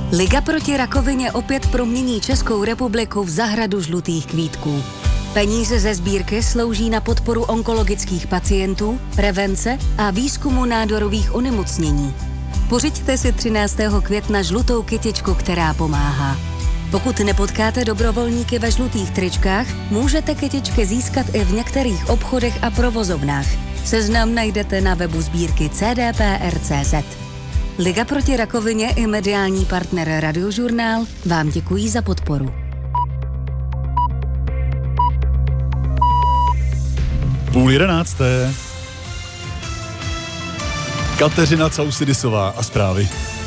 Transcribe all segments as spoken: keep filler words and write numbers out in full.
Liga proti rakovině opět promění Českou republiku v zahradu žlutých kvítků. Peníze ze sbírky slouží na podporu onkologických pacientů, prevence a výzkumu nádorových onemocnění. Pořiďte si třináctého května žlutou kytičku, která pomáhá. Pokud nepotkáte dobrovolníky ve žlutých tričkách, můžete kytičky získat i v některých obchodech a provozovnách. Seznam najdete na webu sbírky c d p r tečka c z. Liga proti rakovině i mediální partner Radiožurnál vám děkují za podporu. Půl jedenácté. Kateřina Causidisová a zprávy.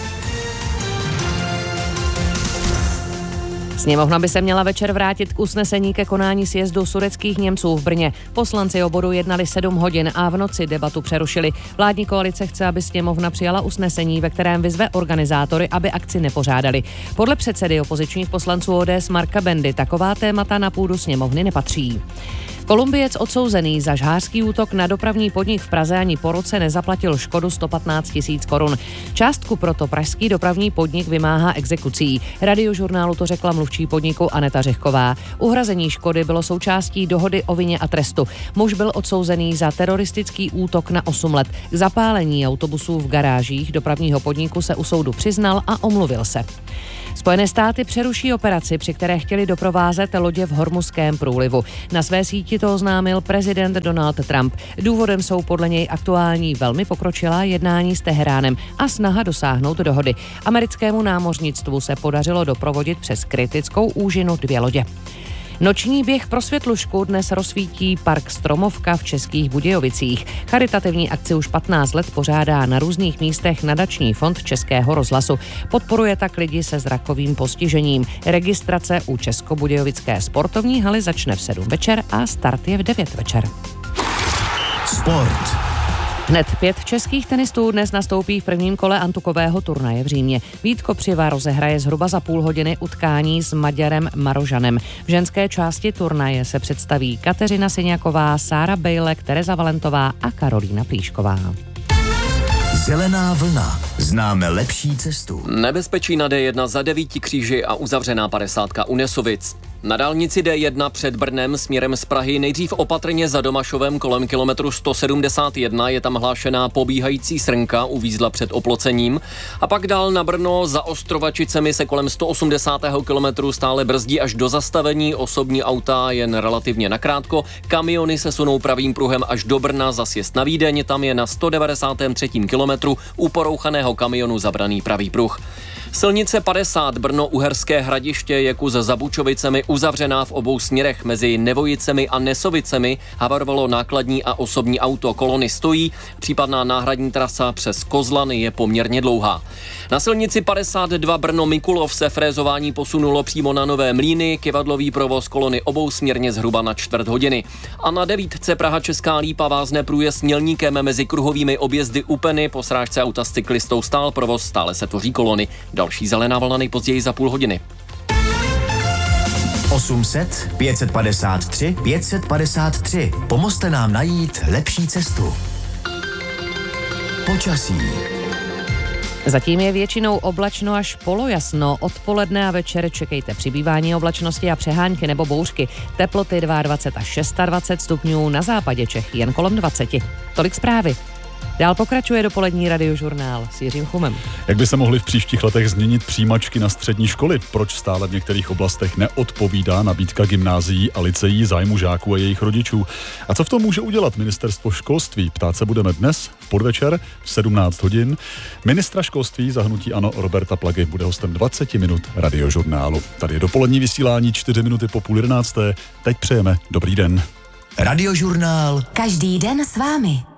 Sněmovna by se měla večer vrátit k usnesení ke konání sjezdu sudetských Němců v Brně. Poslanci o bodu jednali sedm hodin a v noci debatu přerušili. Vládní koalice chce, aby sněmovna přijala usnesení, ve kterém vyzve organizátory, aby akci nepořádali. Podle předsedy opozičních poslanců O D S Marka Bendy taková témata na půdu sněmovny nepatří. Kolumbiec odsouzený za žhářský útok na dopravní podnik v Praze ani po roce nezaplatil škodu sto patnáct tisíc korun. Částku proto pražský dopravní podnik vymáhá exekucí. Radiožurnálu to řekla mluvčí podniku Aneta Řehková. Uhrazení škody bylo součástí dohody o vině a trestu. Muž byl odsouzený za teroristický útok na osm let. K zapálení autobusů v garážích dopravního podniku se u soudu přiznal a omluvil se. Spojené státy přeruší operaci, při které chtěli doprovázet lodě v Hormuzském průlivu. Na své síti to oznámil prezident Donald Trump. Důvodem jsou podle něj aktuální velmi pokročilá jednání s Teheránem a snaha dosáhnout dohody. Americkému námořnictvu se podařilo doprovodit přes kritickou úžinu dvě lodě. Noční běh pro Světlušku dnes rozsvítí park Stromovka v Českých Budějovicích. Charitativní akci už patnáct let pořádá na různých místech nadační fond Českého rozhlasu. Podporuje tak lidi se zrakovým postižením. Registrace u Českobudějovické sportovní haly začne v sedm večer a start je v devět večer. Sport. Hned pět českých tenistů dnes nastoupí v prvním kole antukového turnaje v Římě. Vít Kopřiva rozehraje zhruba za půl hodiny utkání s Maďarem Marožanem. V ženské části turnaje se představí Kateřina Syňaková, Sára Bejlek, Tereza Valentová a Karolína Plíšková. Zelená vlna. Známe lepší cestu. Nebezpečí na D jedna za devíti kříži a uzavřená padesátka u Nesovic. Na dálnici D jedna před Brnem směrem z Prahy nejdřív opatrně za Domašovem kolem kilometru sto sedmdesát jedna je tam hlášená pobíhající srnka, uvízla před oplocením. A pak dál na Brno za Ostrovačicemi se kolem sto osmdesátého kilometru stále brzdí až do zastavení, osobní auta jen relativně nakrátko. Kamiony se sunou pravým pruhem až do Brna za sjezd na Vídeň, tam je na sto devadesátém třetím kilometru u porouchaného kamionu zabraný pravý pruh. Silnice padesát Brno-Uherské Hradiště je kus za Bučovicemi uzavřená v obou směrech. Mezi Nevojicemi a Nesovicemi havarovalo nákladní a osobní auto. Kolony stojí, případná náhradní trasa přes Kozlany je poměrně dlouhá. Na silnici padesát dva Brno-Mikulov se frézování posunulo přímo na Nové Mlýny, kyvadlový provoz kolony obou směrně zhruba na čtvrt hodiny. A na devítce Praha-Česká Lípa vázne průjezd Mělníkem mezi kruhovými objezdy Upeny, po srážce auta s cyklistou stál provoz, stále se tvoří kolony. Další zelená vlna nejpozději za půl hodiny. osm set, pět set padesát tři, pět set padesát tři. Pomozte nám najít lepší cestu. Počasí. Zatím je většinou oblačno až polojasno. Odpoledne a večer čekejte přibývání oblačnosti a přehánky nebo bouřky. Teploty dvacet dva až dvacet šest stupňů, na západě Čech jen kolem dvacet. Tolik zprávy. Dál pokračuje dopolední Radiožurnál s Jiřím Chumem. Jak by se mohly v příštích letech změnit přijímačky na střední školy? Proč stále v některých oblastech neodpovídá nabídka gymnázií a lyceí zájmu žáků a jejich rodičů? A co v tom může udělat ministerstvo školství? Ptát se budeme dnes v podvečer v sedmnáct hodin. Ministra školství za hnutí ANO Roberta Plagy bude hostem dvacet minut Radiožurnálu. Tady je dopolední vysílání čtyři minuty po půl jedenácté. Teď přejeme dobrý den. Radiožurnál. Každý den s vámi.